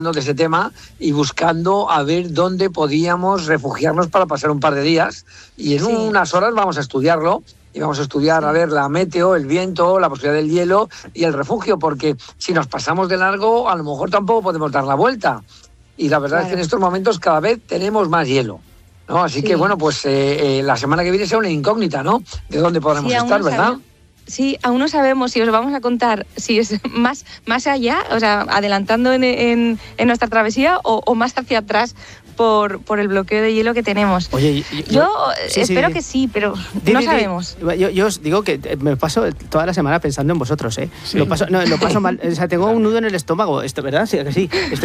de ese tema y buscando a ver dónde podíamos refugiarnos para pasar un par de días, y en unas horas vamos a estudiarlo. Y vamos a estudiar, a ver, la meteo, el viento, la posibilidad del hielo y el refugio, porque si nos pasamos de largo, a lo mejor tampoco podemos dar la vuelta. Y la verdad es que en estos momentos cada vez tenemos más hielo, ¿no? Así que, bueno, pues la semana que viene será una incógnita, ¿no? De dónde podremos estar, ¿verdad? Sí, aún no sabemos si os vamos a contar si es más allá, o sea, adelantando en nuestra travesía o más hacia atrás por el bloqueo de hielo que tenemos. Oye, yo espero que sí, pero no sabemos. Yo os digo que me paso toda la semana pensando en vosotros, ¿eh? Sí. Lo paso mal, o sea, tengo un nudo en el estómago, ¿verdad? Sí, que sí. Estoy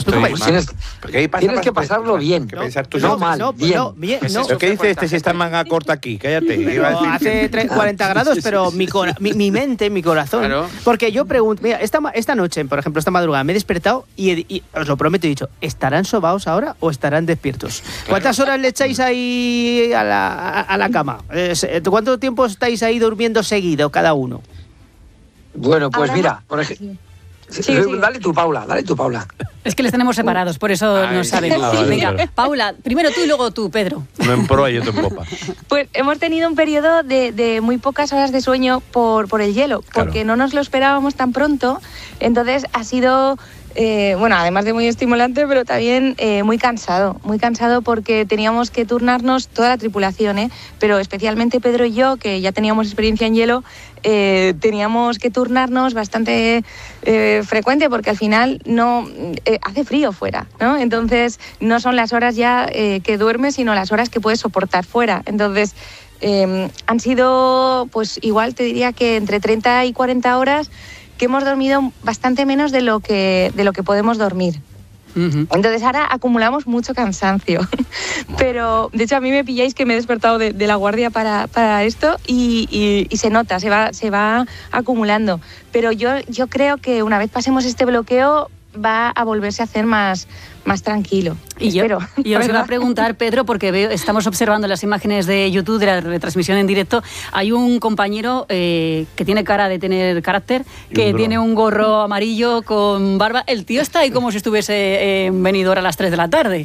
tienes que pasarlo bien. No mal, bien. ¿Pero qué dice si está en manga corta aquí? Cállate. Hace 40 grados, pero mi mente, mi corazón. Claro. Porque yo pregunto, mira, esta noche, por ejemplo, esta madrugada, me he despertado y os lo prometo, he dicho, ¿estarán sobaos ahora o estarán despiertos? Claro. ¿Cuántas horas le echáis ahí a la cama? ¿Cuánto tiempo estáis ahí durmiendo seguido cada uno? Bueno, pues ahora mira, por ejemplo... Sí. Dale tú, Paula. Es que les tenemos separados, por eso no sabemos. Venga, Paula, primero tú y luego tú, Pedro. Uno en proa y otro en popa. Pues hemos tenido un periodo de muy pocas horas de sueño por el hielo, porque no nos lo esperábamos tan pronto. Entonces ha sido... bueno, además de muy estimulante, pero también muy cansado porque teníamos que turnarnos toda la tripulación, pero especialmente Pedro y yo, que ya teníamos experiencia en hielo, teníamos que turnarnos bastante frecuente porque al final hace frío fuera, ¿no? Entonces no son las horas ya que duermes, sino las horas que puedes soportar fuera. Entonces han sido, pues igual te diría que entre 30 y 40 horas que hemos dormido bastante menos de lo que podemos dormir. Uh-huh. Entonces ahora acumulamos mucho cansancio. Pero de hecho a mí me pilláis que me he despertado de la guardia para esto y se nota, se va acumulando. Pero yo creo que una vez pasemos este bloqueo va a volverse a hacer más tranquilo. Y yo os iba a preguntar, Pedro, porque estamos observando las imágenes de YouTube de la retransmisión en directo. Hay un compañero que tiene cara de tener carácter, que tiene un gorro amarillo con barba. El tío está ahí como si estuviese en Benidorm a las 3 de la tarde.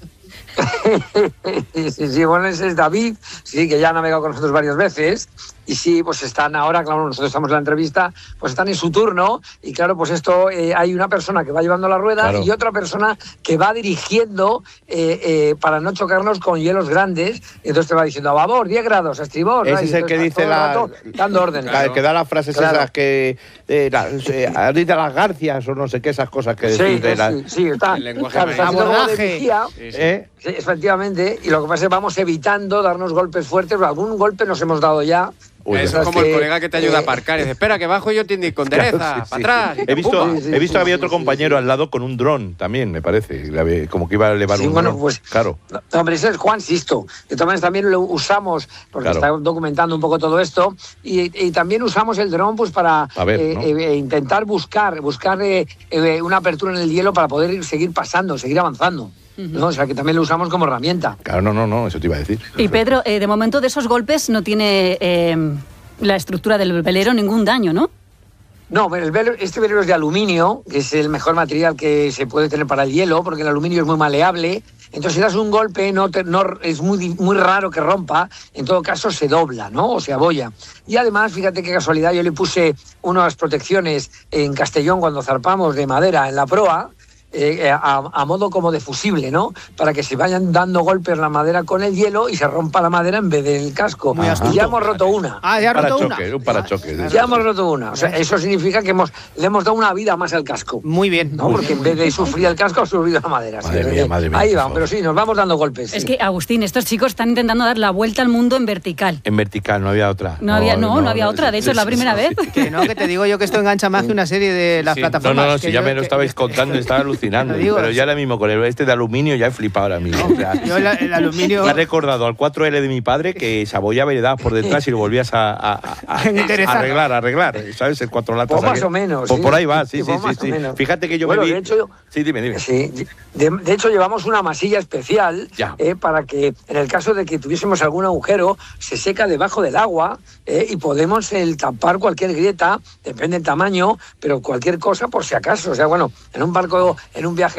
Sí, bueno, ese es David, sí, que ya ha navegado con nosotros varias veces. Y sí, pues están ahora, claro, nosotros estamos en la entrevista, pues están en su turno. Y claro, pues esto, hay una persona que va llevando la rueda y otra persona que va dirigiendo para no chocarnos con hielos grandes. Entonces te va diciendo, a babor, 10 grados, a estribor. Ese es el que dice dando órdenes. El que da las frases esas que... ahorita las garcias o no sé qué, esas cosas que decís. Sí, está. El lenguaje abordaje. Sí, efectivamente. Y lo que pasa es que vamos evitando darnos golpes fuertes. Algún golpe nos hemos dado ya. Eso es como el colega que te ayuda a aparcar y dice, espera que bajo yo te indico con dereza, para atrás. He visto que había otro compañero al lado con un dron también, me parece, como que iba a elevar un dron. Pues, claro. No, hombre, ese es Juan Sisto. De todas maneras también lo usamos, porque está documentando un poco todo esto, y también usamos el dron pues para intentar buscar una apertura en el hielo para poder seguir pasando, seguir avanzando. ¿No? O sea, que también lo usamos como herramienta. Claro, no, eso te iba a decir. Y Pedro, de momento de esos golpes no tiene la estructura del velero ningún daño, ¿no? No, este velero es de aluminio, que es el mejor material que se puede tener para el hielo, porque el aluminio es muy maleable. Entonces, si das un golpe, no es muy raro que rompa. En todo caso, se dobla, ¿no? O se abolla. Y además, fíjate qué casualidad, yo le puse unas protecciones en Castellón cuando zarpamos de madera en la proa, a modo como de fusible, ¿no? Para que se vayan dando golpes la madera con el hielo y se rompa la madera en vez del casco. Y ya hemos roto una. Ya roto una. Un parachoque. Ya hemos roto una. O sea, eso significa que le hemos dado una vida más al casco. Muy bien. ¿No? Porque en vez de sufrir el casco, ha sufrido la madera. Madre mía, ahí vamos, pero sí, nos vamos dando golpes. Es que, Agustín, estos chicos están intentando dar la vuelta al mundo en vertical. En vertical, no había otra. No había otra. De hecho, es la primera vez. Que te digo yo que esto engancha más que una serie de las plataformas. No, si ya me lo estabais contando, estaba alucinando. Pero ya ahora mismo con este de aluminio ya he flipado ahora mismo. O sea, yo el aluminio... Me ha recordado al 4L de mi padre que se abollaba y le dabas por detrás y lo volvías a arreglar, ¿sabes? El 4 latas. Pues más o menos. Pues por ahí va, sí. Fíjate que yo me vi... De hecho, sí, dime. Sí, de hecho, llevamos una masilla especial para que en el caso de que tuviésemos algún agujero, se seca debajo del agua y podemos tapar cualquier grieta, depende del tamaño, pero cualquier cosa por si acaso. O sea, bueno, en un barco en un viaje